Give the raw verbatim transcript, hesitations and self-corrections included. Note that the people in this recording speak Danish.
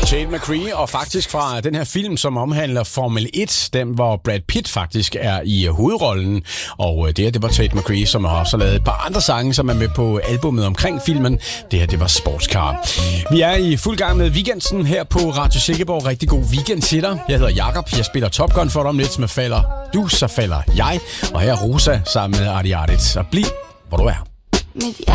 Tate McCree, og faktisk fra den her film, som omhandler Formel et, den hvor Brad Pitt faktisk er i hovedrollen. Og det her, det var Tate McCree, som har også lavet et par andre sange, som er med på albumet omkring filmen. Det her, det var Sportscar. Vi er i fuld gang med weekenden her på Radio Silkeborg. Rigtig god weekend til dig. Jeg hedder Jakob. Jeg spiller Top Gun for dig om lidt, med falder du, så falder jeg. Og her er Rosa sammen med Arti Artit. Så bliv, hvor du er. Mit